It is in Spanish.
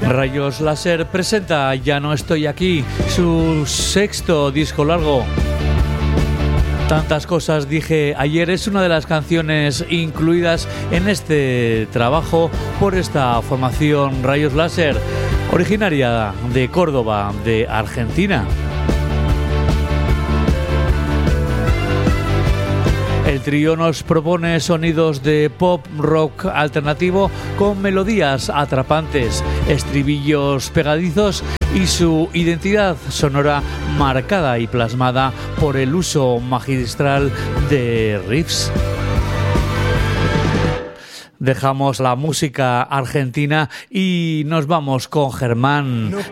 Rayos Láser presenta Ya no estoy aquí, su sexto disco largo. Tantas cosas dije ayer es una de las canciones incluidas en este trabajo por esta formación Rayos Láser, originaria de Córdoba, de Argentina. El trío nos propone sonidos de pop rock alternativo con melodías atrapantes, estribillos pegadizos y su identidad sonora marcada y plasmada por el uso magistral de riffs. Dejamos la música argentina y nos vamos con Germán,